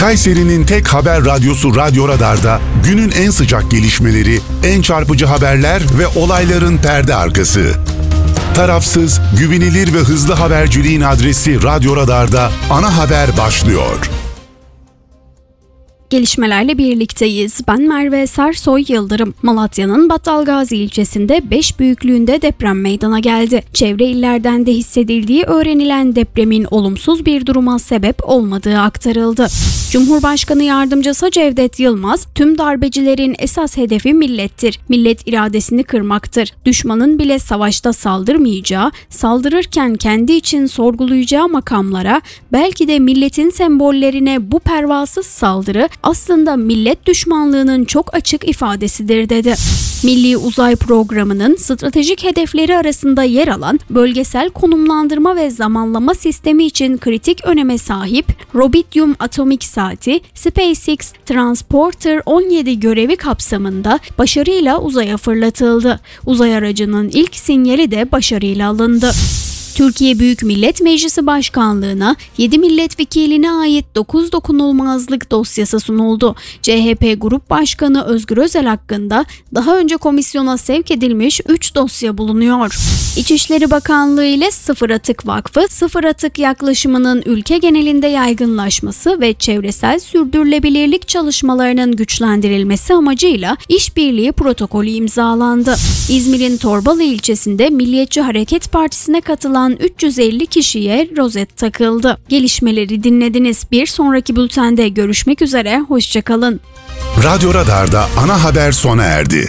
Kayseri'nin tek haber radyosu Radyo Radar'da günün en sıcak gelişmeleri, en çarpıcı haberler ve olayların perde arkası. Tarafsız, güvenilir ve hızlı haberciliğin adresi Radyo Radar'da ana haber başlıyor. Gelişmelerle birlikteyiz. Ben Merve Sersoy Yıldırım. Malatya'nın Battalgazi ilçesinde 5 büyüklüğünde deprem meydana geldi. Çevre illerden de hissedildiği öğrenilen depremin olumsuz bir duruma sebep olmadığı aktarıldı. Cumhurbaşkanı Yardımcısı Cevdet Yılmaz, tüm darbecilerin esas hedefi millettir. Millet iradesini kırmaktır. Düşmanın bile savaşta saldırmayacağı, saldırırken kendi için sorgulayacağı makamlara, belki de milletin sembollerine bu pervasız saldırı aslında millet düşmanlığının çok açık ifadesidir dedi. Milli Uzay Programı'nın stratejik hedefleri arasında yer alan bölgesel konumlandırma ve zamanlama sistemi için kritik öneme sahip Robidium atomik saati SpaceX Transporter 17 görevi kapsamında başarıyla uzaya fırlatıldı. Uzay aracının ilk sinyali de başarıyla alındı. Türkiye Büyük Millet Meclisi Başkanlığı'na 7 milletvekiline ait 9 dokunulmazlık dosyası sunuldu. CHP Grup Başkanı Özgür Özel hakkında daha önce komisyona sevk edilmiş 3 dosya bulunuyor. İçişleri Bakanlığı ile Sıfır Atık Vakfı, sıfır atık yaklaşımının ülke genelinde yaygınlaşması ve çevresel sürdürülebilirlik çalışmalarının güçlendirilmesi amacıyla işbirliği protokolü imzalandı. İzmir'in Torbalı ilçesinde Milliyetçi Hareket Partisi'ne katılan 350 kişiye rozet takıldı. Gelişmeleri dinlediniz. Bir sonraki bültende görüşmek üzere. Hoşçakalın. Radyo Radar'da ana haber sona erdi.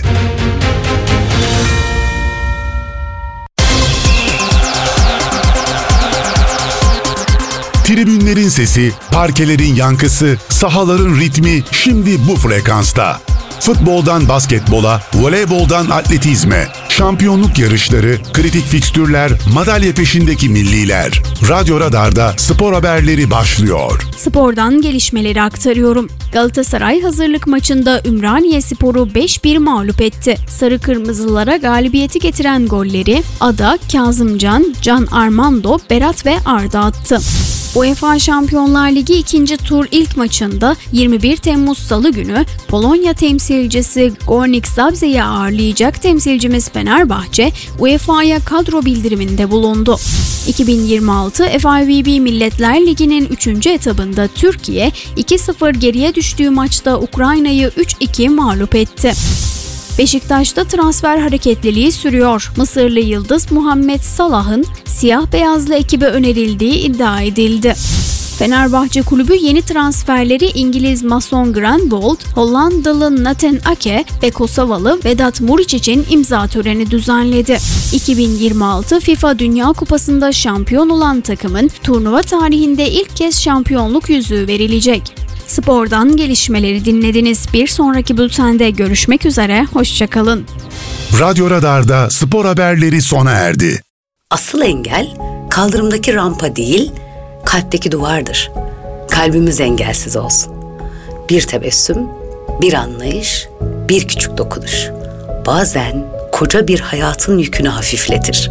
Tribünlerin sesi, parkelerin yankısı, sahaların ritmi şimdi bu frekansta. Futboldan basketbola, voleyboldan atletizme, şampiyonluk yarışları, kritik fikstürler, madalya peşindeki milliler. Radyo Radar'da spor haberleri başlıyor. Spordan gelişmeleri aktarıyorum. Galatasaray hazırlık maçında Ümraniyespor'u 5-1 mağlup etti. Sarı Kırmızılara galibiyeti getiren golleri Ada, Kazımcan, Can Armando, Berat ve Arda attı. UEFA Şampiyonlar Ligi 2. tur ilk maçında 21 Temmuz Salı günü Polonya temsilcisi Górnik Zabrze'yi ağırlayacak temsilcimiz Fenerbahçe, UEFA'ya kadro bildiriminde bulundu. 2026 FIVB Milletler Ligi'nin 3. etabında Türkiye 2-0 geriye düştüğü maçta Ukrayna'yı 3-2 mağlup etti. Beşiktaş'ta transfer hareketliliği sürüyor. Mısırlı yıldız Muhammed Salah'ın siyah beyazlı ekibe önerildiği iddia edildi. Fenerbahçe kulübü yeni transferleri İngiliz Mason Greenwood, Hollandalı Nathan Ake ve Kosovalı Vedat Murić için imza töreni düzenledi. 2026 FIFA Dünya Kupası'nda şampiyon olan takımın turnuva tarihinde ilk kez şampiyonluk yüzüğü verilecek. Spordan gelişmeleri dinlediniz. Bir sonraki bültende görüşmek üzere. Hoşçakalın. Radyo Radar'da spor haberleri sona erdi. Asıl engel kaldırımdaki rampa değil, kalpteki duvardır. Kalbimiz engelsiz olsun. Bir tebessüm, bir anlayış, bir küçük dokunuş. Bazen koca bir hayatın yükünü hafifletir.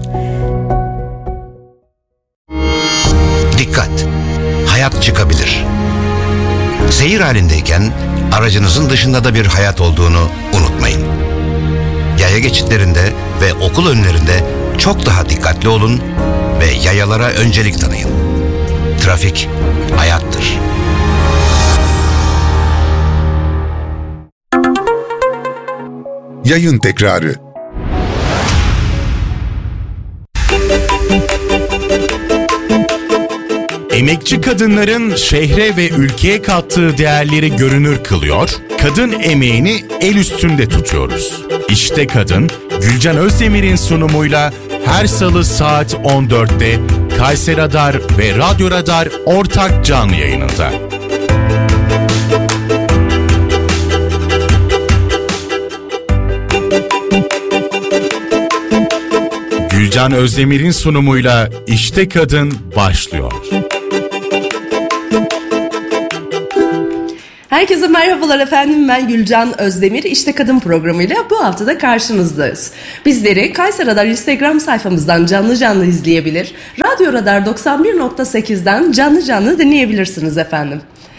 Dikkat! Hayat çıkabilir. Seyir halindeyken aracınızın dışında da bir hayat olduğunu unutmayın. Yaya geçitlerinde ve okul önlerinde çok daha dikkatli olun ve yayalara öncelik tanıyın. Trafik hayattır. Yayın tekrarı. Emekçi kadınların şehre ve ülkeye kattığı değerleri görünür kılıyor, kadın emeğini el üstünde tutuyoruz. İşte Kadın, Gülcan Özdemir'in sunumuyla her salı saat 14'te Kayseri Radar ve Radyo Radar ortak canlı yayınında. Gülcan Özdemir'in sunumuyla İşte Kadın başlıyor. Herkese merhabalar efendim, ben Gülcan Özdemir. İşte Kadın programıyla bu hafta da karşınızdayız. Bizleri Kayseri Radar Instagram sayfamızdan canlı izleyebilir, Radyo Radar 91.8'den canlı dinleyebilirsiniz efendim.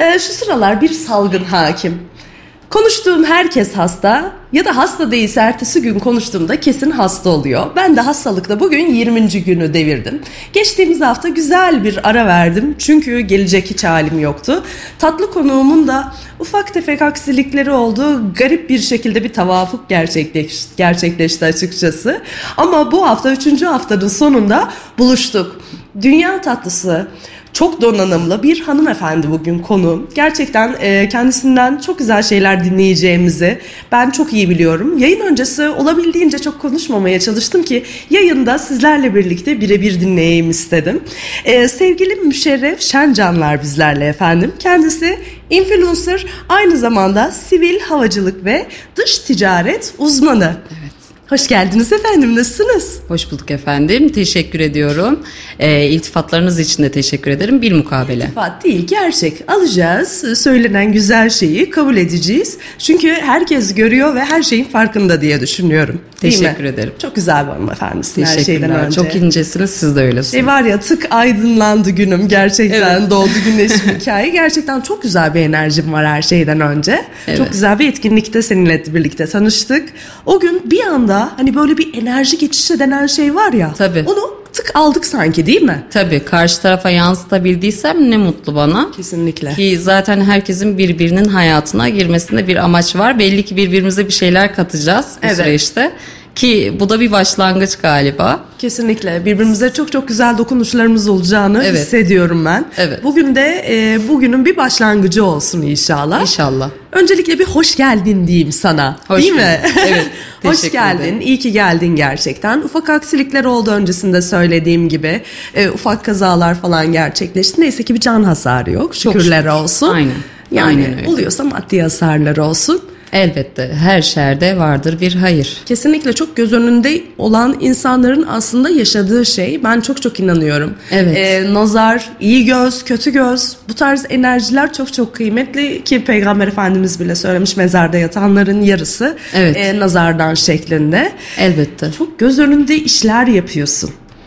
Şu sıralar bir salgın hakim. Konuştuğum herkes hasta ya da hasta değilse ertesi gün konuştuğumda kesin hasta oluyor. Ben de hastalıkta bugün 20. günü devirdim. Geçtiğimiz hafta güzel bir ara verdim çünkü gelecek hiç halim yoktu. Tatlı konuğumun da ufak tefek aksilikleri oldu. Garip bir şekilde bir tevafuk gerçekleşti açıkçası. Ama bu hafta 3. haftanın sonunda buluştuk. Dünya tatlısı, çok donanımlı bir hanımefendi bugün konuğum. Gerçekten kendisinden çok güzel şeyler dinleyeceğimizi ben çok iyi biliyorum. Yayın öncesi olabildiğince çok konuşmamaya çalıştım ki yayında sizlerle birlikte birebir dinleyeyim istedim. Sevgili Müşerref Şencanlar bizlerle efendim. Kendisi influencer, aynı zamanda sivil havacılık ve dış ticaret uzmanı. Evet. Hoş geldiniz efendim, nasılsınız? Hoş bulduk efendim. Teşekkür ediyorum. İltifatlarınız için de teşekkür ederim. Bilmukabele. İltifat değil, gerçek. Alacağız. Söylenen güzel şeyi kabul edeceğiz. Çünkü herkes görüyor ve her şeyin farkında diye düşünüyorum. Değil Teşekkür mi? ederim. Çok güzel bir hanımefendisin her şeyden Teşekkürler. önce. Çok incesiniz. Siz de öylesiniz. Var ya, tık aydınlandı günüm gerçekten. Evet. Doğdu güneşim hikaye. Gerçekten çok güzel bir enerjim var her şeyden önce. Evet. Çok güzel bir etkinlikte seninle birlikte tanıştık. O gün bir anda hani böyle bir enerji geçişi denen şey var ya. Tabii. Onu tık aldık sanki, değil mi? Tabii, karşı tarafa yansıtabildiysem ne mutlu bana. Kesinlikle. Ki zaten herkesin birbirinin hayatına girmesinde bir amaç var. Belli ki birbirimize bir şeyler katacağız bu Evet. süreçte. Ki bu da bir başlangıç galiba. Kesinlikle. Birbirimize çok çok güzel dokunuşlarımız olacağını Evet. hissediyorum ben. Evet. Bugün de bugünün bir başlangıcı olsun inşallah. İnşallah. Öncelikle bir hoş geldin diyeyim sana. Hoş değil bulduk. mi? Evet. Hoş Teşekkür geldin. ederim. İyi ki geldin gerçekten. Ufak aksilikler oldu öncesinde söylediğim gibi. Ufak kazalar falan gerçekleşti. Neyse ki bir can hasarı yok. Çok Şükürler şükür. olsun. Aynen. Yani Aynen öyle. oluyorsa maddi hasarlar olsun. Elbette her şerde vardır bir hayır. Kesinlikle çok göz önünde olan insanların aslında yaşadığı şey. Ben çok çok inanıyorum. Evet. Nazar, iyi göz, kötü göz, bu tarz enerjiler çok çok kıymetli ki Peygamber Efendimiz bile söylemiş, mezarda yatanların yarısı Evet. nazardan şeklinde. Elbette. Çok göz önünde işler yapıyorsun.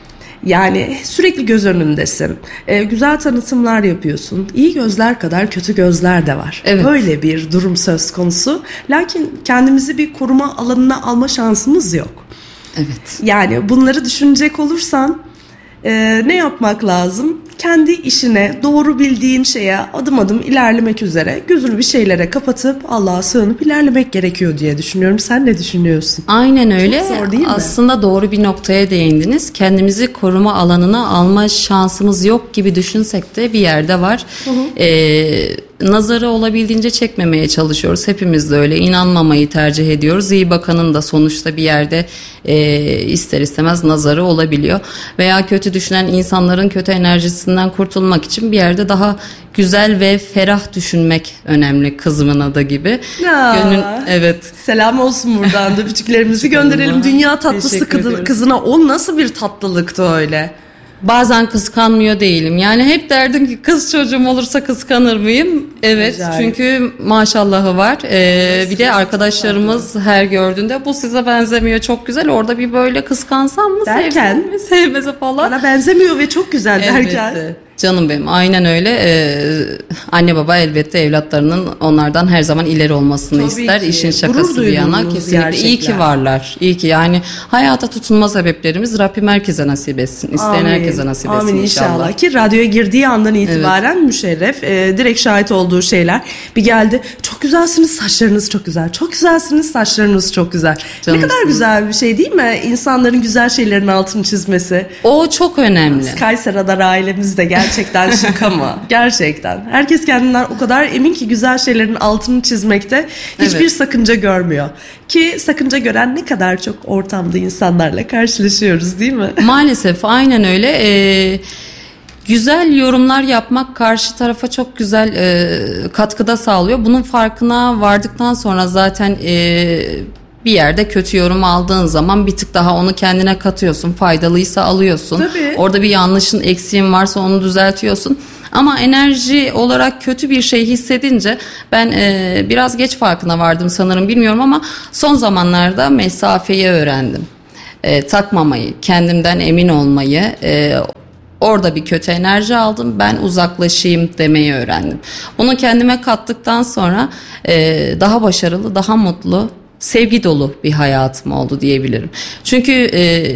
Yani sürekli göz önündesin. Güzel tanıtımlar yapıyorsun. İyi gözler kadar kötü gözler de var. Evet. Böyle bir durum söz konusu. Lakin kendimizi bir koruma alanına alma şansımız yok. Evet. Yani bunları düşünecek olursan ne yapmak lazım? Kendi işine, doğru bildiğin şeye adım adım ilerlemek üzere gözünü bir şeylere kapatıp Allah'a sığınıp ilerlemek gerekiyor diye düşünüyorum. Sen ne düşünüyorsun? Aynen öyle. Çok zor değil mi? Aslında doğru bir noktaya değindiniz. Kendimizi koruma alanına alma şansımız yok gibi düşünsek de bir yerde var. Nazarı olabildiğince çekmemeye çalışıyoruz. Hepimiz de öyle. İnanmamayı tercih ediyoruz. İyi bakanın da sonuçta bir yerde ister istemez nazarı olabiliyor. Veya kötü düşünen insanların kötü enerjisinden kurtulmak için bir yerde daha güzel ve ferah düşünmek önemli, kızımın adı gibi. Ya. Evet. Selam olsun buradan da küçüklerimizi gönderelim. Dünya tatlısı Teşekkür ediyoruz. kızına. O nasıl bir tatlılıktı öyle? Bazen kıskanmıyor değilim. Yani hep derdim ki kız çocuğum olursa kıskanır mıyım? Evet. Acayip. Çünkü maşallahı var. Bir de arkadaşlarımız her gördüğünde bu size benzemiyor, çok güzel. Orada bir böyle kıskansam mı, Derken? sevsem mi, sevmese falan. Bana benzemiyor ve çok güzel derken. Elbette. Canım benim, aynen öyle. Anne baba elbette evlatlarının onlardan her zaman ileri olmasını Tabii ister. ki. İşin Gurur şakası bir yana, duyduğumuz kesinlikle. İyi ki gerçekler. varlar. İyi ki, yani hayata tutunma sebeplerimiz Rabbim herkese nasip etsin. İsteyen herkese nasip etsin Amin inşallah. Ki radyoya girdiği andan itibaren Müşerref direkt şahit olduğu şeyler. Bir geldi, çok güzelsiniz, saçlarınız çok güzel. Çok güzelsiniz, saçlarınız çok güzel. Ne Canımsınız. kadar güzel bir şey değil mi? İnsanların güzel şeylerin altını çizmesi. O çok önemli. Kayseri Radar ailemiz de gerçekten şaka mı? Gerçekten. Herkes kendinden o kadar emin ki güzel şeylerin altını çizmekte hiçbir Evet. sakınca görmüyor. Ki sakınca gören ne kadar çok ortamda insanlarla karşılaşıyoruz değil mi? Maalesef aynen öyle. Güzel yorumlar yapmak karşı tarafa çok güzel katkıda sağlıyor. Bunun farkına vardıktan sonra zaten bir yerde kötü yorum aldığın zaman bir tık daha onu kendine katıyorsun. Faydalıysa alıyorsun. Tabii. Orada bir yanlışın, eksiğin varsa onu düzeltiyorsun. Ama enerji olarak kötü bir şey hissedince ben biraz geç farkına vardım sanırım, bilmiyorum, ama son zamanlarda mesafeyi öğrendim. Takmamayı, kendimden emin olmayı, Orada bir kötü enerji aldım. Ben uzaklaşayım demeyi öğrendim. Bunu kendime kattıktan sonra daha başarılı, daha mutlu, sevgi dolu bir hayatım oldu diyebilirim. Çünkü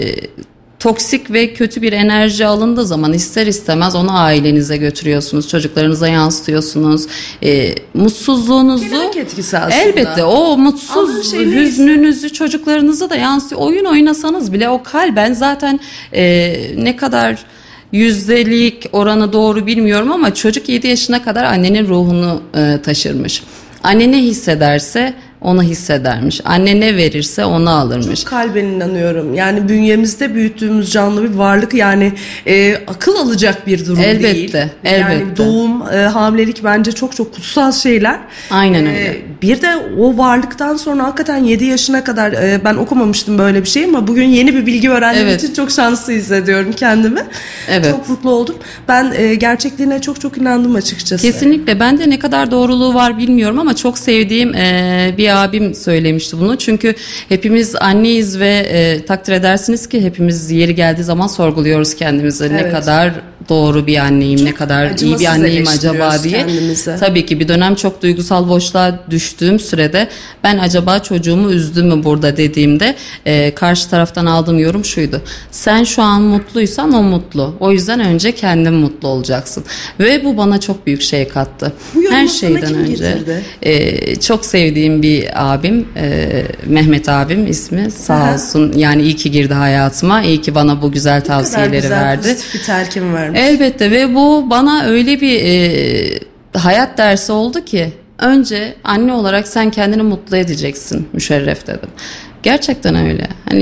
toksik ve kötü bir enerji alındığı zaman ister istemez onu ailenize götürüyorsunuz, çocuklarınıza yansıtıyorsunuz. Mutsuzluğunuzu Kelebek etkisi aslında. elbette o mutsuz hüznünüzü çocuklarınıza da yansıyor. Oyun oynasanız bile o kalben zaten ne kadar yüzdelik oranı doğru bilmiyorum ama çocuk 7 yaşına kadar annenin ruhunu taşırmış. Anne ne hissederse onu hissedermiş. Anne ne verirse onu alırmış. Çok kalben inanıyorum. Yani bünyemizde büyüttüğümüz canlı bir varlık, yani akıl alacak bir durum değil. Elbette. Yani doğum, hamilelik bence çok çok kutsal şeyler. Aynen öyle. Bir de o varlıktan sonra hakikaten 7 yaşına kadar ben okumamıştım böyle bir şey ama bugün yeni bir bilgi öğrendiğim için çok şanslı hissediyorum kendimi. Evet. Çok mutlu oldum. Ben gerçekliğine çok çok inandım açıkçası. Kesinlikle. Ben de ne kadar doğruluğu var bilmiyorum ama çok sevdiğim bir abim söylemişti bunu. Çünkü hepimiz anneyiz ve takdir edersiniz ki hepimiz yeri geldiği zaman sorguluyoruz kendimizi. Evet. Ne kadar doğru bir anneyim, ne kadar iyi bir anneyim acaba diye. Kendimize. Tabii ki bir dönem çok duygusal boşluğa düştüğüm sürede ben acaba çocuğumu üzdüm mü burada dediğimde karşı taraftan aldığım yorum şuydu: sen şu an mutluysan o mutlu. O yüzden önce kendin mutlu olacaksın. Ve bu bana çok büyük şey kattı. Her şeyden önce çok sevdiğim bir abim, Mehmet abim ismi, sağ olsun. Yani iyi ki girdi hayatıma. İyi ki bana bu güzel tavsiyeleri verdi. Pozitif bir telkin vermiş. Elbette ve bu bana öyle bir hayat dersi oldu ki önce anne olarak sen kendini mutlu edeceksin Müşerref dedim. Gerçekten öyle. Hani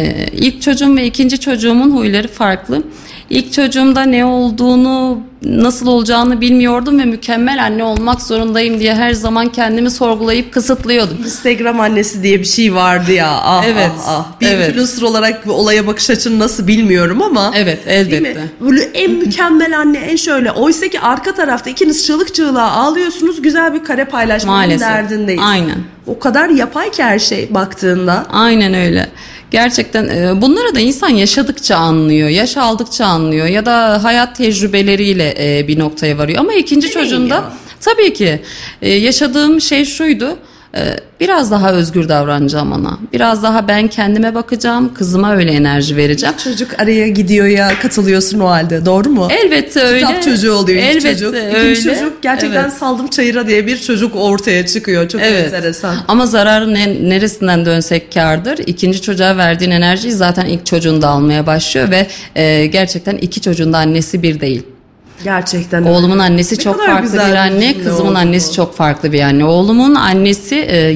ilk çocuğum ve ikinci çocuğumun huyları farklı. İlk çocuğumda ne olduğunu, nasıl olacağını bilmiyordum ve mükemmel anne olmak zorundayım diye her zaman kendimi sorgulayıp kısıtlıyordum. Instagram annesi diye bir şey vardı ya. Evet. Bir influencer olarak olaya bakış açın nasıl bilmiyorum ama. Evet, elbette. Böyle en mükemmel anne, en şöyle. Oysa ki arka tarafta ikiniz çığlık çığlığa ağlıyorsunuz. Güzel bir kare paylaşmanın derdindeyiz. Aynen. O kadar yapay ki her şey baktığında. Aynen öyle. Gerçekten bunları da insan yaşadıkça anlıyor, yaş aldıkça anlıyor ya da hayat tecrübeleriyle bir noktaya varıyor. Ama ikinci çocuğumda tabii ki yaşadığım şey şuydu: biraz daha özgür davranacağım ona. Biraz daha ben kendime bakacağım, kızıma öyle enerji vereceğim. Çocuk araya gidiyor ya, katılıyorsun o halde, doğru mu? Elbette öyle. Kitap çocuğu oluyor ilk Elbette çocuk. öyle. İkinci çocuk gerçekten saldım çayıra diye bir çocuk ortaya çıkıyor. Çok enteresan. Ama zararın neresinden dönsek kârdır. İkinci çocuğa verdiğin enerjiyi zaten ilk çocuğun da almaya başlıyor ve gerçekten iki çocuğun da annesi bir değil. Gerçekten. Oğlumun annesi çok farklı bir anne, kızımın annesi çok farklı bir anne. Oğlumun annesi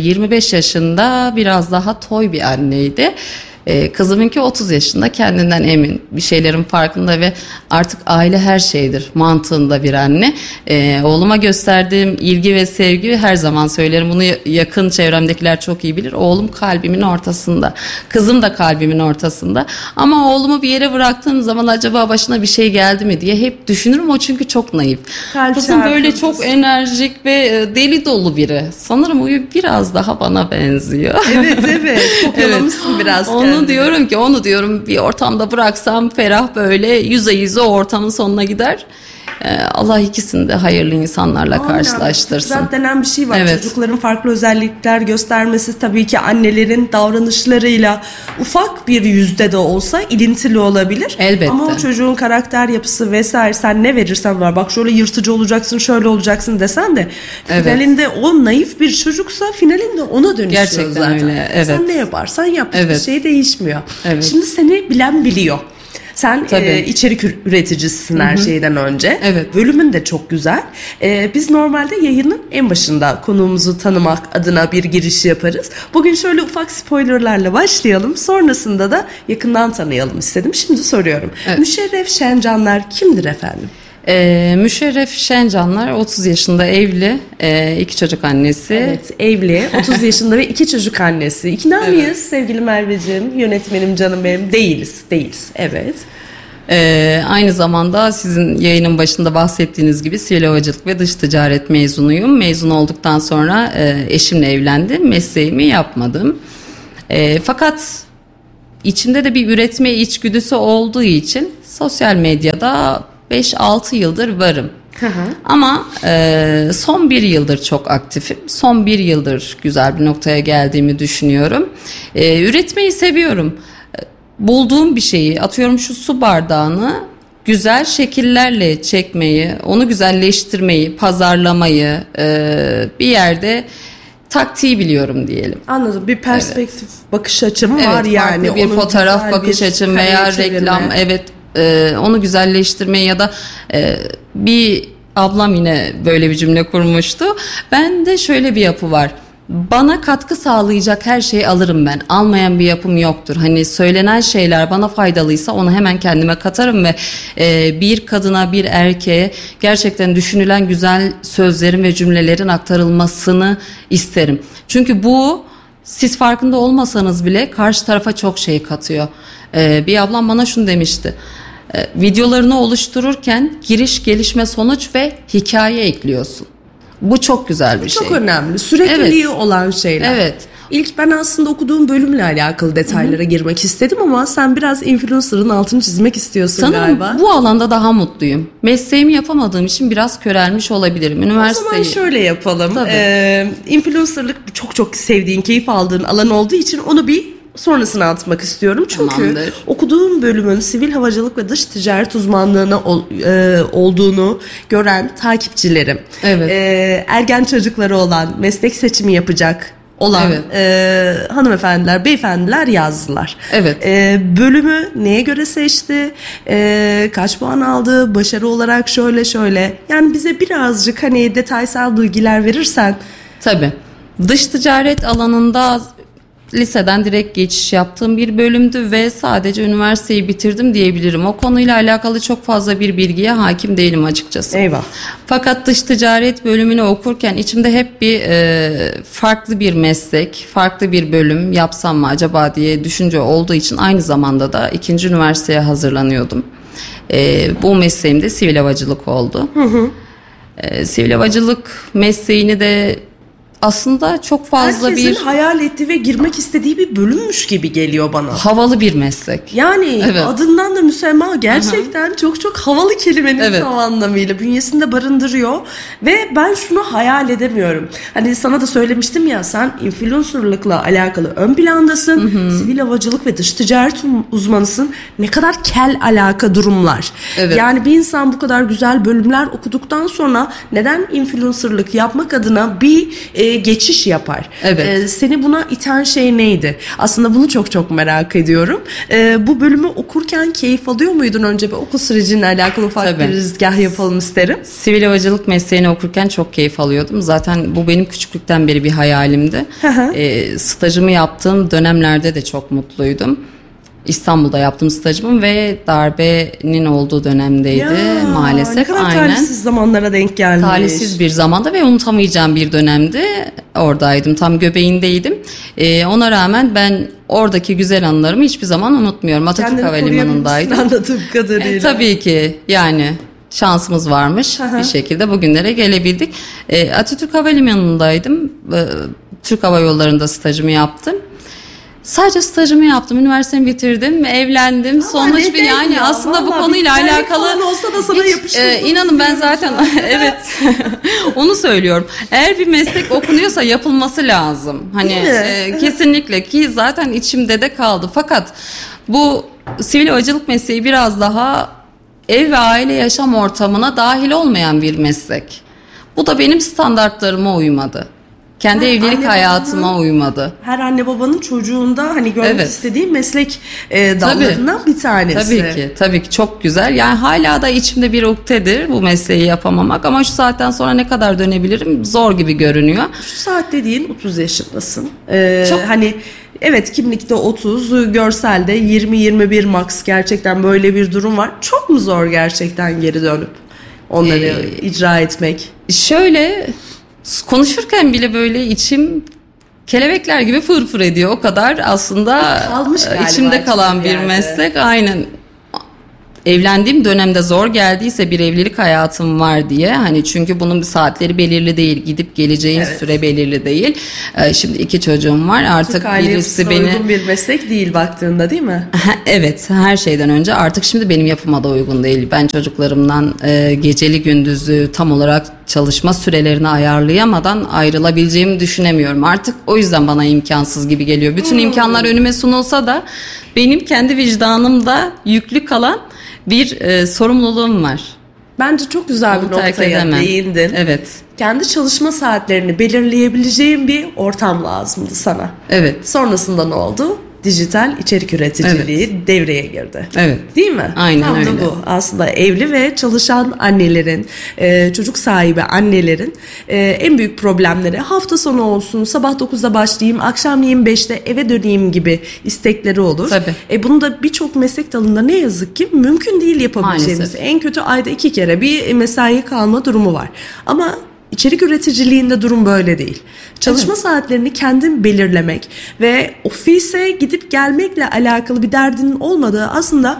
25 yaşında biraz daha toy bir anneydi. Kızımınki 30 yaşında, kendinden emin, bir şeylerin farkında ve artık aile her şeydir mantığında bir anne. Oğluma gösterdiğim ilgi ve sevgi, her zaman söylerim bunu, yakın çevremdekiler çok iyi bilir. Oğlum kalbimin ortasında, kızım da kalbimin ortasında. Ama oğlumu bir yere bıraktığım zaman acaba başına bir şey geldi mi diye hep düşünürüm. O çünkü çok naif. Kızım böyle çok enerjik ve deli dolu biri. Sanırım o biraz daha bana benziyor. Evet. Kopyalamışsın biraz. Onu diyorum bir ortamda bıraksam ferah, böyle yüze yüze o ortamın sonuna gider. Allah ikisini de hayırlı insanlarla karşılaştırsın. Fıtrat denen bir şey var. Evet. Çocukların farklı özellikler göstermesi tabii ki annelerin davranışlarıyla ufak bir yüzde de olsa ilintili olabilir. Elbette. Ama o çocuğun karakter yapısı vesaire, sen ne verirsen var. Bak şöyle yırtıcı olacaksın, şöyle olacaksın desen de finalinde o naif bir çocuksa finalinde ona dönüşüyor gerçekten zaten. Öyle. Evet. Sen ne yaparsan yap. Hiçbir şey değişmiyor. Evet. Şimdi seni bilen biliyor. Sen içerik üreticisisin her şeyden önce. Evet. Bölümün de çok güzel. Biz normalde yayının en başında konuğumuzu tanımak adına bir giriş yaparız. Bugün şöyle ufak spoilerlarla başlayalım. Sonrasında da yakından tanıyalım istedim. Şimdi soruyorum. Evet. Müşerref Şencanlar kimdir efendim? Müşerref Şencanlar 30 yaşında, evli, 2 çocuk annesi. Evet, evli, 30 yaşında ve 2 çocuk annesi. İkna mıyız sevgili Merveciğim, yönetmenim, canım benim? Değiliz. Evet. Aynı zamanda sizin yayının başında bahsettiğiniz gibi sivil havacılık ve dış ticaret mezunuyum. Mezun olduktan sonra eşimle evlendim, mesleğimi yapmadım. Fakat içimde de bir üretme içgüdüsü olduğu için sosyal medyada 5-6 yıldır varım. Ama son bir yıldır çok aktifim. Son bir yıldır güzel bir noktaya geldiğimi düşünüyorum. Üretmeyi seviyorum. Bulduğum bir şeyi, atıyorum şu su bardağını güzel şekillerle çekmeyi, onu güzelleştirmeyi, pazarlamayı, bir yerde taktiği biliyorum diyelim. Anladım. Bir perspektif bakış açım var Evet, yani. farklı bir Onun fotoğraf güzel bakış bir açım veya kareye çevirme. reklam, evet, onu güzelleştirmeyi ya da bir ablam yine böyle bir cümle kurmuştu. Bende şöyle bir yapı var. Bana katkı sağlayacak her şeyi alırım ben. Almayan bir yapım yoktur. Hani söylenen şeyler bana faydalıysa onu hemen kendime katarım ve bir kadına, bir erkeğe gerçekten düşünülen güzel sözlerin ve cümlelerin aktarılmasını isterim. Çünkü bu, siz farkında olmasanız bile karşı tarafa çok şey katıyor. Bir ablam bana şunu demişti. Videolarını oluştururken giriş, gelişme, sonuç ve hikaye ekliyorsun. Bu çok güzel bir şey. Çok önemli. Sürekliliği Evet. olan şeyler. Evet. İlk ben aslında okuduğum bölümle alakalı detaylara girmek istedim ama sen biraz influencer'ın altını çizmek istiyorsun Sanırım galiba. bu alanda daha mutluyum. Mesleğimi yapamadığım için biraz körelmiş olabilirim. O zaman Üniversiteyi... şöyle yapalım. Tabii. Influencer'lık çok sevdiğin, keyif aldığın alan olduğu için onu bir sonrasına atmak istiyorum. Çünkü Tamamdır. okuduğum bölümün sivil havacılık ve dış ticaret uzmanlığına olduğunu gören takipçilerim, Evet. Ergen çocukları olan, meslek seçimi yapacak olan hanımefendiler, beyefendiler yazdılar. Evet. Bölümü neye göre seçti? Kaç puan aldı? Başarı olarak şöyle. Yani bize birazcık hani detaysal bilgiler verirsen. Tabii. Dış ticaret alanında liseden direkt geçiş yaptığım bir bölümdü ve sadece üniversiteyi bitirdim diyebilirim. O konuyla alakalı çok fazla bir bilgiye hakim değilim açıkçası. Eyvah. Fakat dış ticaret bölümünü okurken içimde hep bir farklı bir meslek, farklı bir bölüm yapsam mı acaba diye düşünce olduğu için aynı zamanda da 2. üniversiteye hazırlanıyordum. Bu mesleğim de sivil havacılık oldu. Sivil havacılık mesleğini de aslında çok fazla Herkesin bir hayal ettiği ve girmek istediği bir bölümmüş gibi geliyor bana. havalı bir meslek. Yani Evet. adından da müsemma, gerçekten çok havalı kelimenin Evet. tam anlamıyla bünyesinde barındırıyor ve ben şunu hayal edemiyorum. Hani sana da söylemiştim ya, sen influencerlıkla alakalı ön plandasın, sivil havacılık ve dış ticaret uzmanısın. Ne kadar kel alaka durumlar. Evet. Yani bir insan bu kadar güzel bölümler okuduktan sonra neden influencerlık yapmak adına bir geçiş yapar? Evet. Seni buna iten şey neydi? Aslında bunu çok merak ediyorum. Bu bölümü okurken keyif alıyor muydun? Önce bir okul sürecinle alakalı ufak Tabii. bir rızgah yapalım isterim. Sivil havacılık mesleğini okurken çok keyif alıyordum. Zaten bu benim küçüklükten beri bir hayalimdi. Stajımı yaptığım dönemlerde de çok mutluydum. İstanbul'da yaptım stajımı ve darbenin olduğu dönemdeydi maalesef. Ne kadar Aynen. talihsiz zamanlara denk gelmiş. Talihsiz bir zamanda ve unutamayacağım bir dönemdi. Oradaydım, tam göbeğindeydim. Ona rağmen ben oradaki güzel anılarımı hiçbir zaman unutmuyorum. Atatürk Kendini Havalimanı'ndaydım. koruyabilmişsin anladığım kadarıyla. Tabii ki, yani şansımız varmış bir şekilde bugünlere gelebildik. Atatürk Havalimanı'ndaydım. Türk Hava Yolları'nda stajımı yaptım. Sadece stajımı yaptım, üniversitemi bitirdim, evlendim. Sonuç bir, neden yani ya? aslında bu Vallahi konuyla bir terlik alakalı falan olsa da sana yapıştırılsın inanın ben istiyorum zaten evet onu söylüyorum. Eğer bir meslek okunuyorsa yapılması lazım. Hani Değil mi? kesinlikle, ki zaten içimde de kaldı. Fakat bu sivil havacılık mesleği biraz daha ev ve aile yaşam ortamına dahil olmayan bir meslek. Bu da benim standartlarıma uymadı. Kendi evlilik anne hayatıma babanın- uymadı. Her anne babanın çocuğunda hani görmek Evet. istediği meslek dallarından bir tanesi. Tabii ki çok güzel. Yani hala da içimde bir uktedir bu mesleği yapamamak, ama şu saatten sonra ne kadar dönebilirim zor gibi görünüyor. Şu saat dediğin 30 yaşındasın. Çok- Hani evet, kimlikte 30, görselde 20-21 max, gerçekten böyle bir durum var. Çok mu zor gerçekten geri dönüp onları icra etmek? Şöyle konuşurken bile böyle içim kelebekler gibi fırfır ediyor. O kadar aslında Kalmış galiba içimde kalan içinde bir bir yerde. meslek. Aynen. evlendiğim dönemde zor geldiyse bir evlilik hayatım var diye, hani çünkü bunun bir saatleri belirli değil, gidip geleceğin süre belirli değil. Şimdi 2 çocuğum var, artık birisi beni uygun bir meslek değil baktığında, değil mi? Evet, her şeyden önce artık şimdi benim yapıma da uygun değil. Ben çocuklarımdan geceli gündüzü tam olarak çalışma sürelerini ayarlayamadan ayrılabileceğimi düşünemiyorum. Artık o yüzden bana imkansız gibi geliyor. Bütün imkanlar önüme sunulsa da benim kendi vicdanımda yüklü kalan bir sorumluluğum var. Bence çok güzel bir noktaya değindin. Evet. Kendi çalışma saatlerini belirleyebileceğin bir ortam lazımdı sana. Evet. Sonrasında ne oldu? Dijital içerik üreticiliği devreye girdi. Evet. Değil mi? Aynen Tam öyle. da bu. Aslında evli ve çalışan annelerin, çocuk sahibi annelerin en büyük problemleri hafta sonu olsun, sabah 9'da başlayayım, akşamleyin 5'te eve döneyim gibi istekleri olur. Tabii. Bunu da birçok meslek dalında ne yazık ki mümkün değil yapabileceğimiz. Maalesef. En kötü ayda 2 kere bir mesai kalma durumu var. Ama İçerik üreticiliğinde durum böyle değil. Çalışma saatlerini kendin belirlemek ve ofise gidip gelmekle alakalı bir derdinin olmadığı aslında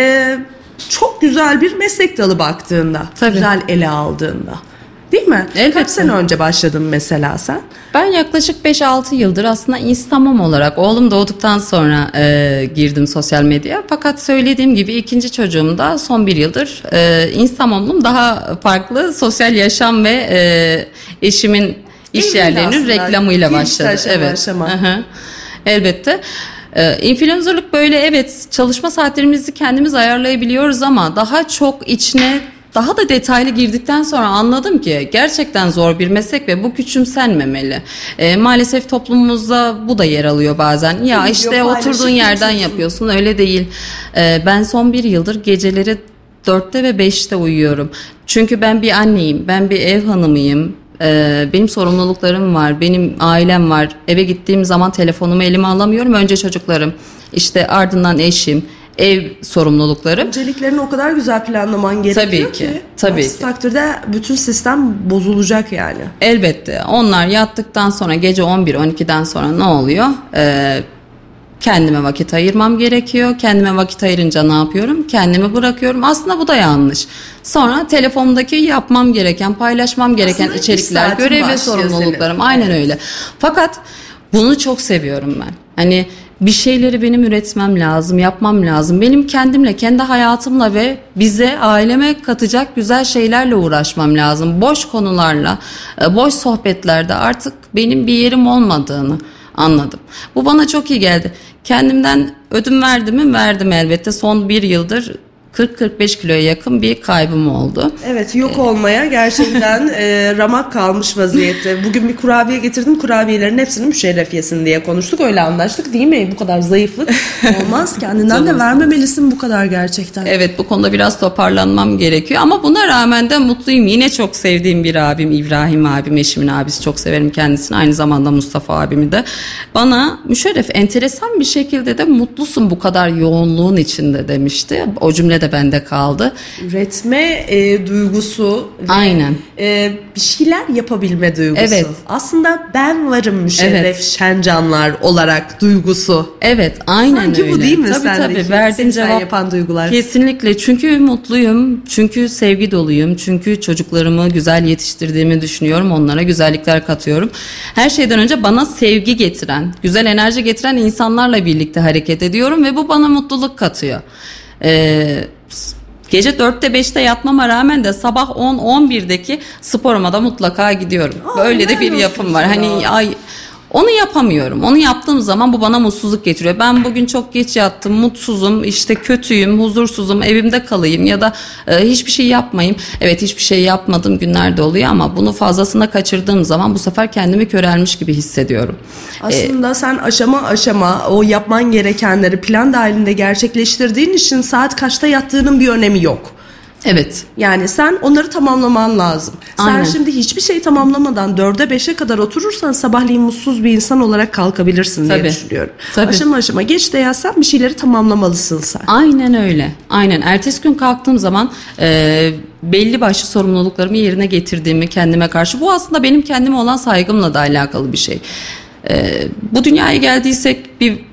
çok güzel bir meslek dalı baktığında, güzel ele aldığında. Değil mi? Elbette. Kaç sene önce başladın mesela sen? Ben yaklaşık 5-6 yıldır aslında Instagram olarak oğlum doğduktan sonra girdim sosyal medyaya. Fakat söylediğim gibi ikinci çocuğumda son 1 yıldır Instagram'ım daha farklı sosyal yaşam ve eşimin iş yerlerinin reklamıyla başladı. Aşama. Hı-hı. Elbette. Influencerlık böyle, evet, çalışma saatlerimizi kendimiz ayarlayabiliyoruz ama daha çok içine daha da detaylı girdikten sonra anladım ki gerçekten zor bir meslek ve bu küçümsenmemeli. Maalesef toplumumuzda bu da yer alıyor bazen. Ya işte oturduğun yerden yapıyorsun, öyle değil. Ben son 1 yıldır geceleri 4'te ve 5'te uyuyorum. Çünkü ben bir anneyim, ben bir ev hanımıyım. Benim sorumluluklarım var, benim ailem var. Eve gittiğim zaman telefonumu elime alamıyorum. Önce çocuklarım, işte ardından eşim, ev sorumlulukları. Önceliklerini o kadar güzel planlaman gerekiyor ki. Tabii ki. Aksi takdirde bütün sistem bozulacak yani. Elbette. Onlar yattıktan sonra gece 11-12'den sonra ne oluyor? Kendime vakit ayırmam gerekiyor. Kendime vakit ayırınca ne yapıyorum? Kendimi bırakıyorum. Aslında bu da yanlış. Sonra telefonumdaki yapmam gereken, paylaşmam gereken aslında içerikler, görev ve sorumluluklarım. Senin. Aynen öyle. Fakat bunu çok seviyorum ben. Hani bir şeyleri benim üretmem lazım, yapmam lazım. Benim kendimle, kendi hayatımla ve bize, aileme katacak güzel şeylerle uğraşmam lazım. Boş konularla, boş sohbetlerde artık benim bir yerim olmadığını anladım. Bu bana çok iyi geldi. Kendimden ödün verdim mi? Verdim elbette. Son 1 yıldır 40-45 kiloya yakın bir kaybım oldu. Evet, yok olmaya gerçekten ramak kalmış vaziyette. Bugün bir kurabiye getirdim. Kurabiyelerin hepsini müşerref yesin diye konuştuk. Öyle anlaştık değil mi? Bu kadar zayıflık olmaz. Kendinden de vermemelisin bu kadar gerçekten. Evet, bu konuda biraz toparlanmam gerekiyor. Ama buna rağmen de mutluyum. Yine çok sevdiğim bir abim, İbrahim abim, eşimin abisi. Çok severim kendisini. Aynı zamanda Mustafa abimi de. Bana müşerref enteresan bir şekilde de mutlusun bu kadar yoğunluğun içinde demişti. O cümle de bende kaldı. Üretme duygusu ve aynen. Bir şeyler yapabilme duygusu. Evet. Aslında ben varım müşerref Şencanlar olarak duygusu. Evet, aynen sanki öyle. Bu değil mi Tabii verdiğin cevap yapan duygular. Kesinlikle. Çünkü mutluyum, çünkü sevgi doluyum, çünkü çocuklarımı güzel yetiştirdiğimi düşünüyorum, onlara güzellikler katıyorum. Her şeyden önce bana sevgi getiren, güzel enerji getiren insanlarla birlikte hareket ediyorum ve bu bana mutluluk katıyor. Gece 4'te 5'te yatmama rağmen de sabah 10-11'deki sporuma da mutlaka gidiyorum. Böyle de bir yapım var. Hani onu yapamıyorum. Onu yaptığım zaman bu bana mutsuzluk getiriyor. Ben bugün çok geç yattım, mutsuzum, işte kötüyüm, huzursuzum, evimde kalayım ya da hiçbir şey yapmayayım. Evet, hiçbir şey yapmadığım günler de oluyor ama bunu fazlasına kaçırdığım zaman bu sefer kendimi körelmiş gibi hissediyorum. Aslında sen aşama aşama o yapman gerekenleri plan dahilinde gerçekleştirdiğin için saat kaçta yattığının bir önemi yok. Evet. Yani sen onları tamamlaman lazım. Aynen. Sen şimdi hiçbir şey tamamlamadan 4'e 5'e kadar oturursan sabahleyin mutsuz bir insan olarak kalkabilirsin diye düşünüyorum. Tabii. Aşama aşama geç de yatsan bir şeyleri tamamlamalısın sen. Aynen öyle. Aynen. Ertesi gün kalktığım zaman belli başlı sorumluluklarımı yerine getirdiğimi kendime karşı. Bu aslında benim kendime olan saygımla da alakalı bir şey. Bu dünyaya geldiysek bir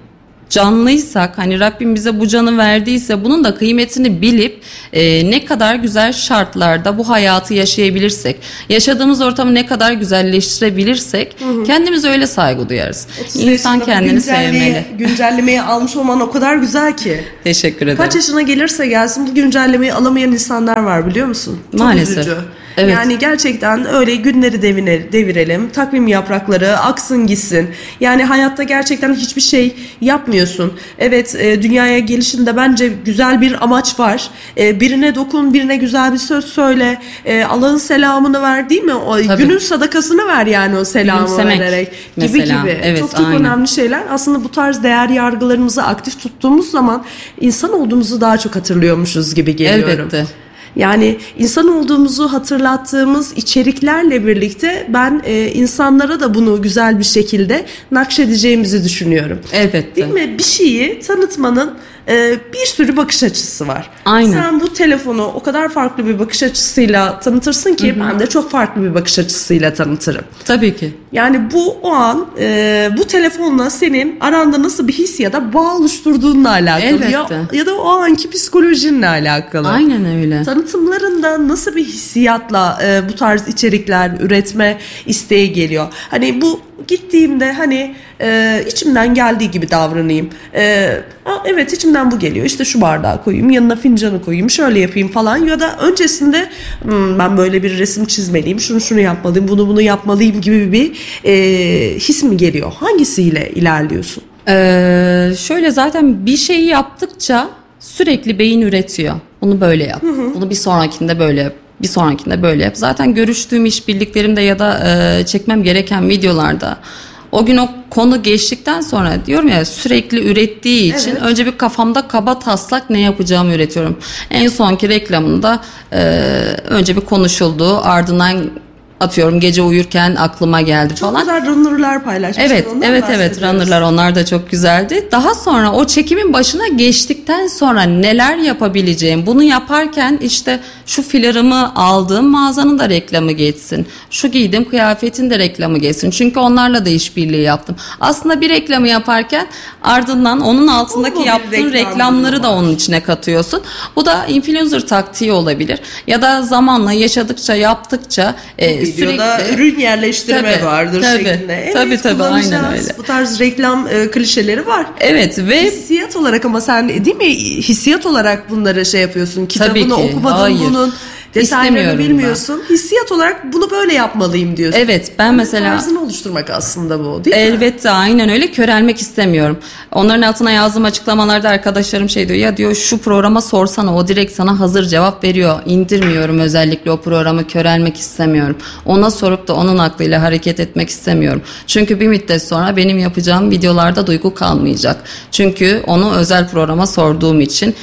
canlıysak, hani Rabbim bize bu canı verdiyse bunun da kıymetini bilip ne kadar güzel şartlarda bu hayatı yaşayabilirsek, yaşadığımız ortamı ne kadar güzelleştirebilirsek kendimize öyle saygı duyarız. İnsan kendini sevmeli. Güncellemeyi almış olman o kadar güzel ki. Teşekkür ederim. Kaç yaşına gelirse gelsin bu güncellemeyi alamayan insanlar var, biliyor musun? Çok Maalesef. üzücü. Evet. Yani gerçekten öyle günleri devirelim, takvim yaprakları aksın gitsin. Yani hayatta gerçekten hiçbir şey yapmıyorsun. Evet, dünyaya gelişinde bence güzel bir amaç var. Birine dokun, birine güzel bir söz söyle. Allah'ın selamını ver, değil mi? Günün sadakasını ver yani o selamı Gülümsemek vererek. mesela. Gibi. Evet, çok aynen. önemli şeyler. Aslında bu tarz değer yargılarımızı aktif tuttuğumuz zaman insan olduğumuzu daha çok hatırlıyormuşuz gibi geliyorum. Elbette. Yani insan olduğumuzu hatırlattığımız içeriklerle birlikte ben insanlara da bunu güzel bir şekilde nakşedeceğimizi düşünüyorum. Elbette. Değil mi? Bir şeyi tanıtmanın bir sürü bakış açısı var. Aynen. Sen bu telefonu o kadar farklı bir bakış açısıyla tanıtırsın ki ben de çok farklı bir bakış açısıyla tanıtırım. Tabii ki. Yani bu o an bu telefonla senin aranda nasıl bir his ya da bağ oluşturduğunla alakalı. Elbette. Ya da o anki psikolojinle alakalı. Aynen öyle. Tanıtımlarında nasıl bir hissiyatla bu tarz içerikler üretme isteği geliyor. Hani bu gittiğimde hani içimden geldiği gibi davranayım. Evet, içimden bu geliyor. İşte şu bardağı koyayım, yanına fincanı koyayım, şöyle yapayım falan. Ya da öncesinde ben böyle bir resim çizmeliyim, şunu yapmalıyım, bunu yapmalıyım gibi bir his mi geliyor? Hangisiyle ilerliyorsun? Şöyle, zaten bir şeyi yaptıkça sürekli beyin üretiyor. Bunu böyle yap. Bunu bir sonrakinde böyle yap. Bir sonrakinde böyle yap. Zaten görüştüğüm işbirliklerimde ya da çekmem gereken videolarda o gün o konu geçtikten sonra diyorum ya, sürekli ürettiği için önce bir kafamda kaba taslak ne yapacağımı üretiyorum. En sonki reklamında önce bir konuşuldu, ardından atıyorum gece uyurken aklıma geldi falan. Çok güzel runner'lar paylaşmışsın. Evet runner'lar, onlar da çok güzeldi. Daha sonra o çekimin başına geçtikten sonra neler yapabileceğim, bunu yaparken işte şu filler'ımı aldığım mağazanın da reklamı geçsin, şu giydiğim kıyafetin de reklamı geçsin, çünkü onlarla da işbirliği yaptım. Aslında bir reklamı yaparken ardından onun altındaki yaptığın reklamları da onun içine katıyorsun. Bu da influencer taktiği olabilir ya da zamanla yaşadıkça, yaptıkça videoda sürekli ürün yerleştirme vardır şeklinde. Evet, Tabii aynen öyle. Bu tarz reklam klişeleri var. Evet ve hissiyat olarak, ama sen değil mi hissiyat olarak bunları şey yapıyorsun. Kitabını okumadın, bunun detaylarını bilmiyorsun. Hissiyat olarak bunu böyle yapmalıyım diyorsun. Evet, ben mesela tarzını oluşturmak aslında bu, değil mi? Elbette, aynen öyle. Körelmek istemiyorum. Onların altına yazdığım açıklamalarda arkadaşlarım şey diyor, ya diyor şu programa sorsana, o direkt sana hazır cevap veriyor. İndirmiyorum özellikle o programı, körelmek istemiyorum. Ona sorup da onun aklıyla hareket etmek istemiyorum. Çünkü bir müddet sonra benim yapacağım videolarda duygu kalmayacak. Çünkü onu özel programa sorduğum için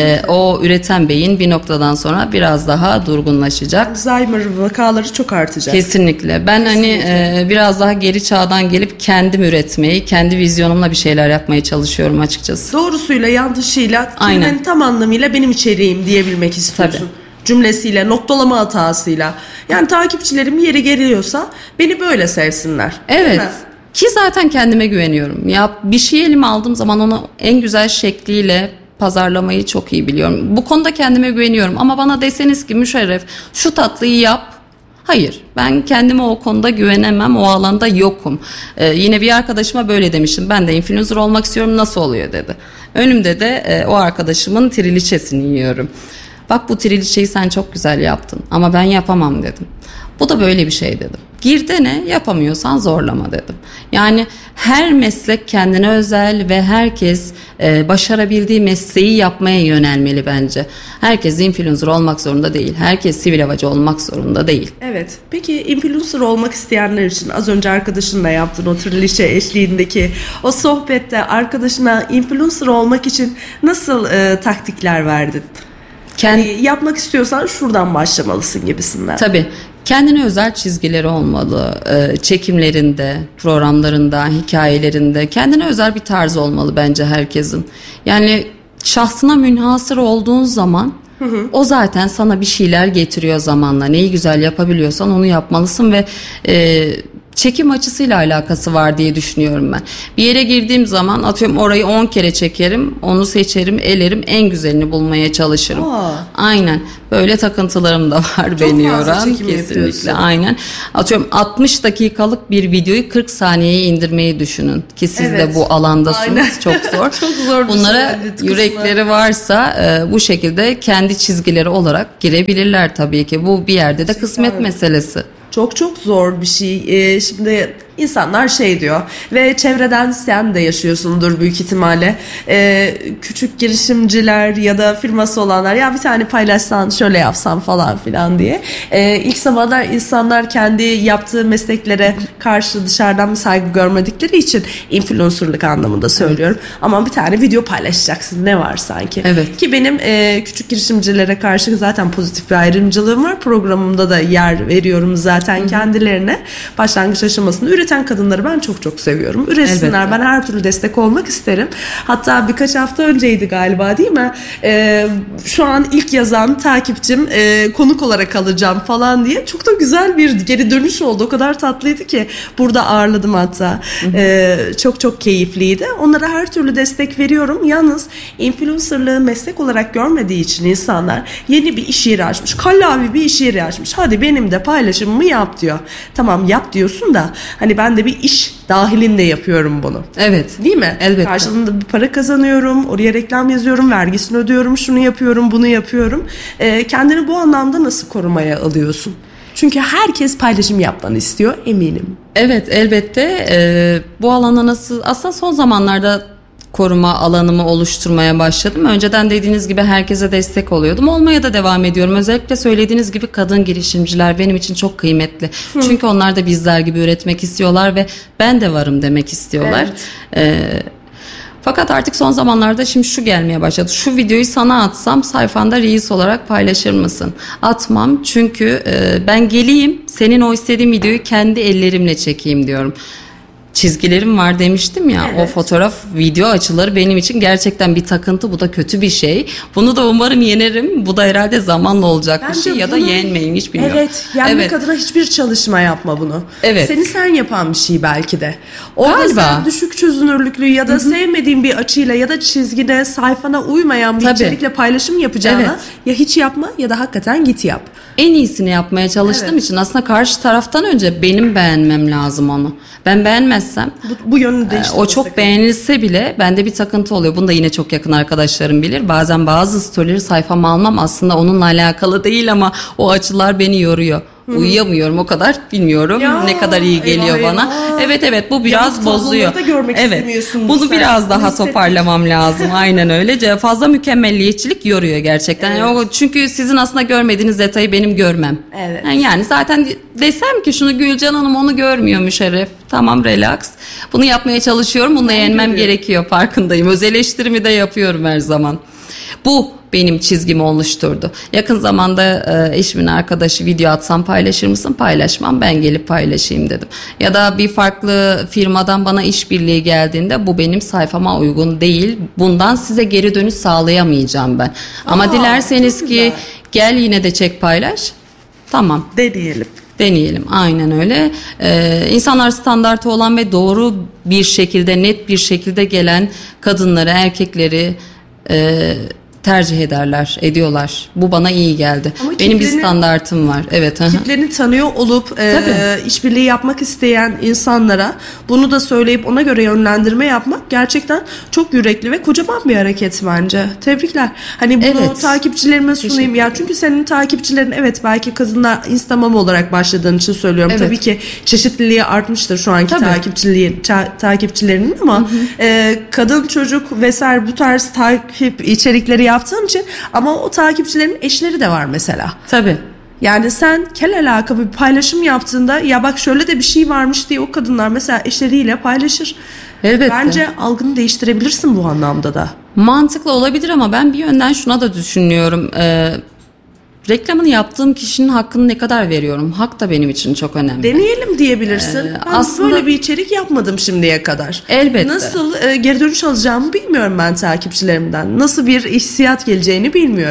o üreten beyin bir noktadan sonra biraz daha durgunlaşacak. Alzheimer vakaları çok artacak. Kesinlikle. Ben hani biraz daha geri çağdan gelip kendim üretmeyi, kendi vizyonumla bir şeyler yapmaya çalışıyorum açıkçası. Doğrusuyla yanlışıyla, kelimenin tam anlamıyla benim içeriğim diyebilmek istiyorsun. Tabii. Cümlesiyle, noktalama hatasıyla. Yani takipçilerim yeri geliyorsa beni böyle sevsinler. Evet. Ki zaten kendime güveniyorum. Ya bir şey elime aldığım zaman onu en güzel şekliyle pazarlamayı çok iyi biliyorum. Bu konuda kendime güveniyorum. Ama bana deseniz ki Müşerref şu tatlıyı yap. Hayır, ben kendime o konuda güvenemem, o alanda yokum. Yine bir arkadaşıma böyle demiştim. Ben de influencer olmak istiyorum, nasıl oluyor dedi. Önümde de o arkadaşımın triliçesini yiyorum. Bak, bu triliçeyi sen çok güzel yaptın ama ben yapamam dedim. Bu da böyle bir şey dedim. Gir dene, yapamıyorsan zorlama dedim. Yani her meslek kendine özel ve herkes başarabildiği mesleği yapmaya yönelmeli bence. Herkes influencer olmak zorunda değil. Herkes sivil havacı olmak zorunda değil. Evet. Peki influencer olmak isteyenler için az önce arkadaşınla yaptığın o triliçe eşliğindeki o sohbette arkadaşına influencer olmak için nasıl taktikler verdin? Yapmak istiyorsan şuradan başlamalısın gibisinden. Tabii. Kendine özel çizgileri olmalı. Çekimlerinde, programlarında, hikayelerinde kendine özel bir tarz olmalı bence herkesin. Yani şahsına münhasır olduğun zaman o zaten sana bir şeyler getiriyor zamanla. Neyi güzel yapabiliyorsan onu yapmalısın ve çekim açısıyla alakası var diye düşünüyorum ben. Bir yere girdiğim zaman atıyorum orayı 10 kere çekerim, onu seçerim, elerim, en güzelini bulmaya çalışırım. Aynen. Böyle takıntılarım da var beni yoran. Kesinlikle. Aynen. Atıyorum 60 dakikalık bir videoyu 40 saniyeye indirmeyi düşünün ki siz de bu alandasınız. Aynen. Çok zor. Çok zor. Bunlara yürekleri varsa bu şekilde kendi çizgileri olarak girebilirler tabii ki. Bu bir yerde de kısmet meselesi. Çok çok zor bir şey. Şimdi insanlar şey diyor ve çevreden sen de yaşıyorsundur büyük ihtimalle. Küçük girişimciler ya da firması olanlar ya bir tane paylaşsan şöyle yapsan falan filan diye. İlk zamanlar insanlar kendi yaptığı mesleklere karşı dışarıdan bir saygı görmedikleri için influencerlık anlamında söylüyorum. Ama bir tane video paylaşacaksın ne var sanki. Evet. Ki benim küçük girişimcilere karşı zaten pozitif bir ayrımcılığım var. Programımda da yer veriyorum zaten kendilerine. Başlangıç aşamasında üreten kadınları ben çok çok seviyorum. Üretsinler. Elbette. Ben her türlü destek olmak isterim. Hatta birkaç hafta önceydi galiba değil mi? Şu an ilk yazan takipçim konuk olarak alacağım falan diye. Çok da güzel bir geri dönüş oldu. O kadar tatlıydı ki. Burada ağırladım hatta. Çok çok keyifliydi. Onlara her türlü destek veriyorum. Yalnız influencerlığı meslek olarak görmediği için insanlar yeni bir iş yeri açmış. Kallavi bir iş yeri açmış. Hadi benim de paylaşımımı yap diyor. Tamam yap diyorsun da hani ben de bir iş dahilinde yapıyorum bunu. Evet. Değil mi? Elbette. Karşılığında bir para kazanıyorum. Oraya reklam yazıyorum. Vergisini ödüyorum. Şunu yapıyorum. Bunu yapıyorum. Kendini bu anlamda nasıl korumaya alıyorsun? Çünkü herkes paylaşım yapmanı istiyor eminim. Evet elbette. Bu alana nasıl aslında son zamanlarda koruma alanımı oluşturmaya başladım. Önceden dediğiniz gibi herkese destek oluyordum. Olmaya da devam ediyorum. Özellikle söylediğiniz gibi kadın girişimciler benim için çok kıymetli. Çünkü onlar da bizler gibi üretmek istiyorlar ve ben de varım demek istiyorlar. Evet. Fakat artık son zamanlarda şimdi şu gelmeye başladı. Şu videoyu sana atsam sayfanda reels olarak paylaşır mısın? Atmam çünkü ben geleyim senin o istediğin videoyu kendi ellerimle çekeyim diyorum. Çizgilerim var demiştim ya. Evet. O fotoğraf video açıları benim için gerçekten bir takıntı. Bu da kötü bir şey. Bunu da umarım yenerim. Bu da herhalde zamanla olacak bir şey ya da yenmeyin hiç bilmiyorum. Evet. Yenmek adına hiçbir çalışma yapma bunu. Evet. Seni sen yapan bir şey belki de. Orada galiba sen düşük çözünürlüklü ya da sevmediğin bir açıyla ya da çizgide sayfana uymayan bir içerikle paylaşım yapacağına ya hiç yapma ya da hakikaten git yap. En iyisini yapmaya çalıştığım için aslında karşı taraftan önce benim beğenmem lazım onu. Ben beğenmezsem bu yönünü değiştirmek. O çok beğenilse bile bende bir takıntı oluyor. Bunu da yine çok yakın arkadaşlarım bilir. Bazen bazı storyleri sayfama almam aslında onunla alakalı değil ama o açılar beni yoruyor. Uyuyamıyorum o kadar bilmiyorum ne kadar iyi geliyor bana. Evet bu biraz bozuyor. Evet. Bunu biraz daha toparlamam lazım. Aynen öyle. Fazla mükemmelliyetçilik yoruyor gerçekten. Evet. Yani çünkü sizin aslında görmediğiniz detayı benim görmem. Evet. Yani zaten desem ki şunu Gülcan Hanım onu görmüyor Müşerref. Tamam relax. Bunu yapmaya çalışıyorum. Bunu da yenmem gerekiyor farkındayım. Öz eleştirimi de yapıyorum her zaman. Bu benim çizgimi oluşturdu. Yakın zamanda eşimin arkadaşı video atsam paylaşır mısın? Paylaşmam. Ben gelip paylaşayım dedim. Ya da bir farklı firmadan bana işbirliği geldiğinde bu benim sayfama uygun değil. Bundan size geri dönüş sağlayamayacağım ben. Ama dilerseniz ki gel yine de çek paylaş. Tamam. Deneyelim. Aynen öyle. İnsanlar standartı olan ve doğru bir şekilde, net bir şekilde gelen kadınları, erkekleri tercih ediyorlar. Bu bana iyi geldi. Benim bir standartım var. Evet. Kitlerini tanıyor olup işbirliği yapmak isteyen insanlara bunu da söyleyip ona göre yönlendirme yapmak gerçekten çok yürekli ve kocaman bir hareket bence. Tebrikler. Hani bunu takipçilerime sunayım ya. Çünkü senin takipçilerin belki kadınlar Instagram olarak başladığın için söylüyorum. Evet. Tabii ki çeşitliliği artmıştır şu anki takipçilerinin ama kadın çocuk vesaire bu tarz takip içerikleri yaptığın için ama o takipçilerin eşleri de var mesela. Tabii. Yani sen kel alakalı bir paylaşım yaptığında ya bak şöyle de bir şey varmış diye o kadınlar mesela eşleriyle paylaşır. Elbette. Bence algını değiştirebilirsin bu anlamda da. Mantıklı olabilir ama ben bir yönden şuna da düşünüyorum. Reklamını yaptığım kişinin hakkını ne kadar veriyorum? Hak da benim için çok önemli. Deneyelim diyebilirsin. Ben aslında böyle bir içerik yapmadım şimdiye kadar. Elbette. Nasıl geri dönüş alacağımı bilmiyorum ben takipçilerimden. Nasıl bir hissiyat geleceğini bilmiyorum.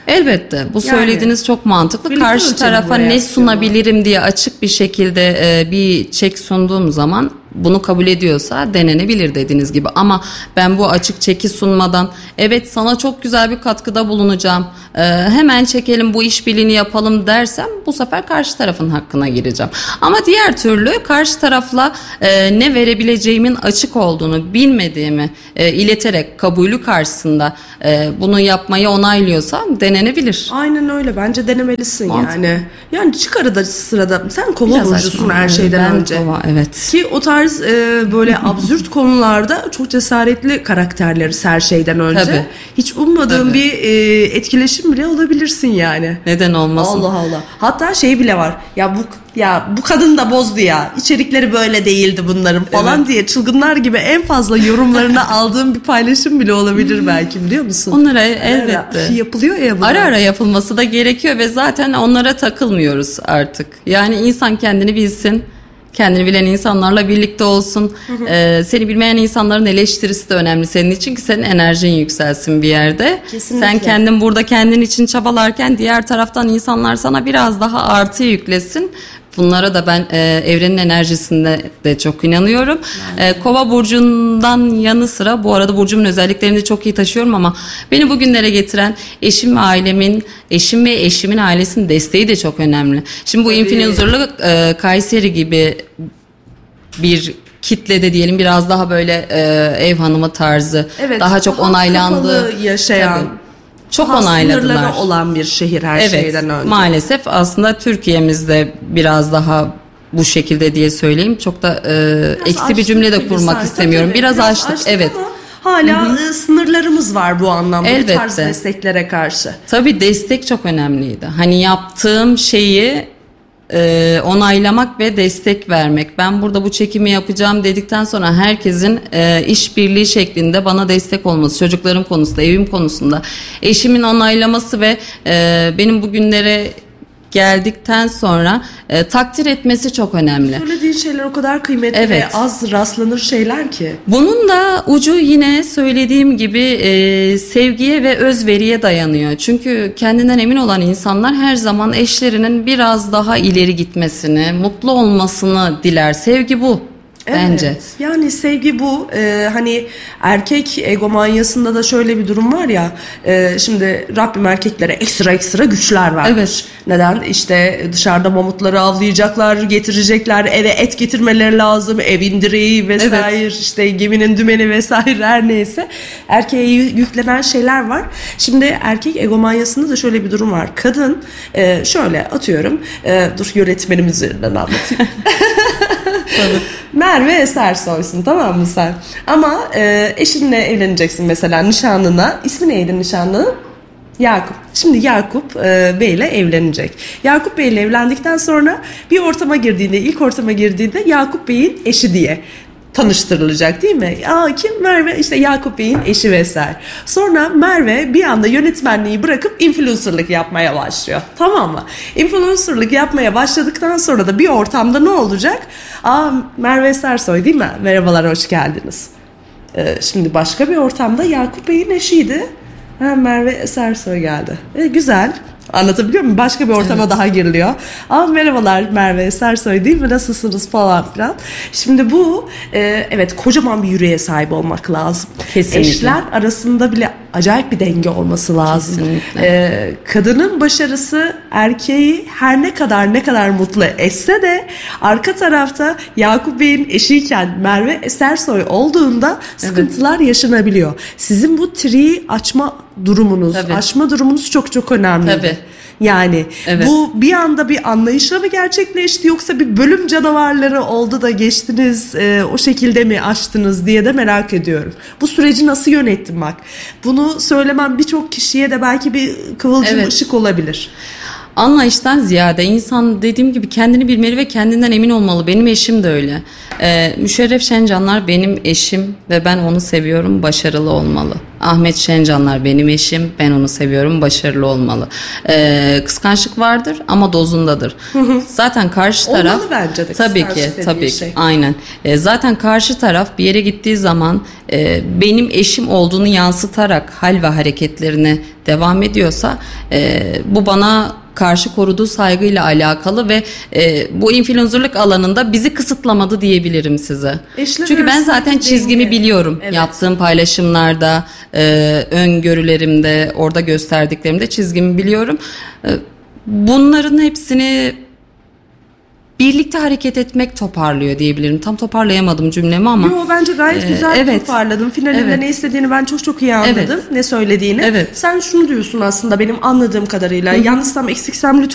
Elbette. Bu söylediğiniz çok mantıklı. Birlikte Karşı ölçelim tarafa bu ne reaksiyonu. sunabilirim diye açık bir şekilde bir çek sunduğum zaman bunu kabul ediyorsa denenebilir dediğiniz gibi. Ama ben bu açık çeki sunmadan evet sana çok güzel bir katkıda bulunacağım, hemen çekelim bu işbirliğini yapalım dersem bu sefer karşı tarafın hakkına gireceğim. Ama diğer türlü karşı tarafla ne verebileceğimin açık olduğunu bilmediğimi ileterek kabulü karşısında bunu yapmayı onaylıyorsam denenebilir. Aynen öyle. Bence denemelisin Mantıklı. yani. Yani çık arada sırada. Sen kova Biraz burcusun açma. her şeyden Ben önce. kova, evet. Ki o tarz böyle absürt konularda çok cesaretli karakterleriz her şeyden önce. Tabii. Hiç ummadığın Tabii. bir etkileşim bile olabilirsin yani. Neden olmasın? Allah Allah. Hatta şey bile var. Ya bu kadın da bozdu ya. İçerikleri böyle değildi bunların falan Evet. diye çılgınlar gibi en fazla yorumlarını aldığım bir paylaşım bile olabilir belki, biliyor musun? Onlara elbette. Yapılıyor ya bunlar. Ara ara yapılması da gerekiyor ve zaten onlara takılmıyoruz artık. Yani insan kendini bilsin. Kendini bilen insanlarla birlikte olsun. Seni bilmeyen insanların eleştirisi de önemli senin için ki senin enerjin yükselsin bir yerde. Kesinlikle. Sen kendin burada kendin için çabalarken diğer taraftan insanlar sana biraz daha artı yüklesin. Bunlara da ben evrenin enerjisinde de çok inanıyorum. Kova burcundan yanı sıra bu arada burcumun özelliklerini de çok iyi taşıyorum ama beni bugünlere getiren eşim ve eşimin ailesinin desteği de çok önemli. Şimdi bu influencerlık Kayseri gibi bir kitlede diyelim biraz daha böyle ev hanımı tarzı, Evet, daha çok daha onaylandı. kapalı yaşayan, Tabii. Çok daha onayladılar. sınırları olan bir şehir her Evet, şeyden önce. maalesef aslında Türkiye'mizde biraz daha bu şekilde diye söyleyeyim. Çok da eksi bir cümle de Açtık kurmak gibi istemiyorum. sanki. Biraz açtık, evet. Ama hala sınırlarımız var bu anlamda. Bu tarz Elbette. desteklere karşı. Tabii destek çok önemliydi. Hani yaptığım şeyi onaylamak ve destek vermek. Ben burada bu çekimi yapacağım dedikten sonra herkesin işbirliği şeklinde bana destek olması, çocuklarım konusunda, evim konusunda, eşimin onaylaması ve benim bugünlere geldikten sonra takdir etmesi çok önemli. Söylediğin şeyler o kadar kıymetli Evet. ve az rastlanır şeyler ki. Bunun da ucu yine söylediğim gibi sevgiye ve özveriye dayanıyor. Çünkü kendinden emin olan insanlar her zaman eşlerinin biraz daha ileri gitmesini, mutlu olmasını diler. Sevgi bu. Bence. Evet. Yani sevgi bu. Hani erkek egomanyasında da şöyle bir durum var ya. Şimdi Rabbim erkeklere ekstra güçler vermiş. Evet. Neden? İşte dışarıda mamutları avlayacaklar, getirecekler, eve et getirmeleri lazım, evin direği vesaire, işte geminin dümeni vesaire her neyse. Erkeğe yüklenen şeyler var. Şimdi erkek egomanyasında da şöyle bir durum var. Kadın şöyle atıyorum. Dur yönetmenim üzerinden anlatayım. Merve Esersoy'sun, tamam mı sen? Ama eşinle evleneceksin mesela, nişanlına. İsmi neydi nişanlının? Yakup. Şimdi Yakup Bey ile evlenecek. Yakup Bey ile evlendikten sonra bir ortama girdiğinde, ilk ortama girdiğinde Yakup Bey'in eşi diye tanıştırılacak, değil mi? Kim? Merve, işte Yakup Bey'in eşi vesaire. Sonra Merve bir anda yönetmenliği bırakıp influencerlık yapmaya başlıyor. Tamam mı? Influencerlık yapmaya başladıktan sonra da bir ortamda ne olacak? Merve Sersoy değil mi? Merhabalar, hoş geldiniz. Şimdi başka bir ortamda Yakup Bey'in eşiydi. Merve Sersoy geldi. Güzel. Anlatabiliyor muyum? Başka bir ortama daha giriliyor. Merhabalar Merve Sersoy değil mi? Nasılsınız falan filan. Şimdi bu evet, kocaman bir yüreğe sahip olmak lazım. Kesinlikle. Eşler arasında bile acayip bir denge olması lazım. Kesinlikle. Kadının başarısı erkeği her ne kadar mutlu etse de arka tarafta Yakup Bey'in eşiyken Merve Sersoy olduğunda sıkıntılar yaşanabiliyor. Sizin bu triyi açma durumunuz çok önemli. Tabii. Yani Evet. bu bir anda bir anlayışla mı gerçekleşti, yoksa bir bölüm canavarları oldu da geçtiniz, o şekilde mi aştınız diye de merak ediyorum. Bu süreci nasıl yönettin bak. Bunu söylemem birçok kişiye de belki bir kıvılcım ışık olabilir. Anlayıştan ziyade insan dediğim gibi kendini bilmeli ve kendinden emin olmalı. Benim eşim de öyle. Müşerref Şencanlar benim eşim ve ben onu seviyorum, başarılı olmalı. Ahmet Şencanlar benim eşim, ben onu seviyorum, başarılı olmalı. Kıskançlık vardır ama dozundadır. Zaten karşı taraf olmalı bence de tabii ki kıskançlık tabii dediğin ki şey. aynen. Zaten karşı taraf bir yere gittiği zaman benim eşim olduğunu yansıtarak hal ve hareketlerine devam ediyorsa bu bana karşı koruduğu saygıyla alakalı ve bu influencerlık alanında bizi kısıtlamadı diyebilirim size. Eşler Çünkü ben arasındaki zaten çizgimi denge. biliyorum. Evet. Yaptığım paylaşımlarda, öngörülerimde, orada gösterdiklerimde çizgimi biliyorum. Bunların hepsini birlikte hareket etmek toparlıyor diyebilirim. Tam toparlayamadım cümlemi ama. Yo, bence gayet güzel evet. toparladın. Finalinde Evet. ne istediğini ben çok iyi anladım. Evet. Ne söylediğini. Evet. Sen şunu diyorsun aslında benim anladığım kadarıyla. Yanlışsam eksiksem lütfen